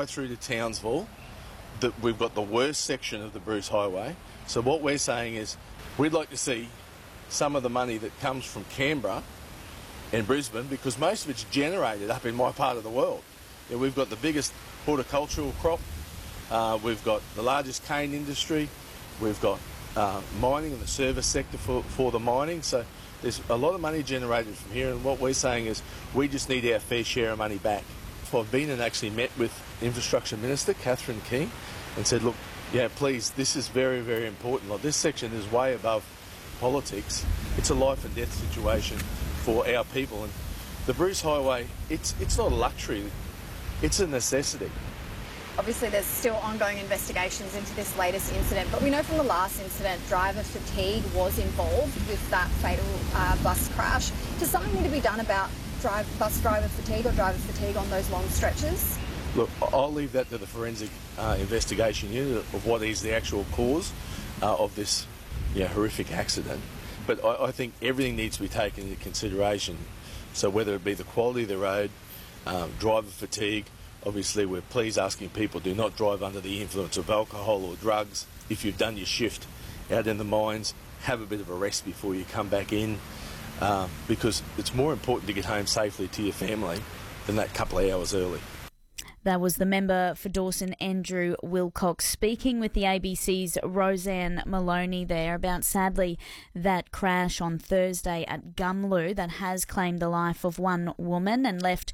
right through to Townsville, that we've got the worst section of the Bruce Highway. So what we're saying is we'd like to see some of the money that comes from Canberra and Brisbane, because most of it's generated up in my part of the world. We've got the biggest horticultural crop, we've got the largest cane industry, we've got mining and the service sector for the mining. So there's a lot of money generated from here, and what we're saying is we just need our fair share of money back. I've been and actually met with Infrastructure Minister Catherine King and said, look, yeah, please, this is very, very important. Like, this section is way above politics. It's a life and death situation for our people. And the Bruce Highway, it's not a luxury, it's a necessity. Obviously, there's still ongoing investigations into this latest incident, but we know from the last incident, driver fatigue was involved with that fatal bus crash. Does something need to be done about bus driver fatigue or driver fatigue on those long stretches? Look, I'll leave that to the forensic investigation unit of what is the actual cause of this horrific accident. But I think everything needs to be taken into consideration. So whether it be the quality of the road, driver fatigue, obviously we're please asking people do not drive under the influence of alcohol or drugs. If you've done your shift out in the mines, have a bit of a rest before you come back in, because it's more important to get home safely to your family than that couple of hours early. That was the member for Dawson, Andrew Wilcox, speaking with the ABC's Roseanne Maloney there about, sadly, that crash on Thursday at Gumlu that has claimed the life of one woman and left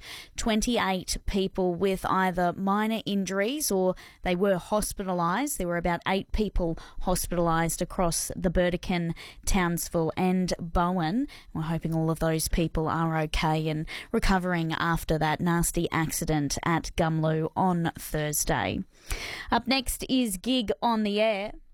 28 people with either minor injuries or they were hospitalised. There were about 8 people hospitalised across the Burdekin, Townsville and Bowen. We're hoping all of those people are okay and recovering after that nasty accident at Gumlu on Thursday. Up next is Gig on the Air.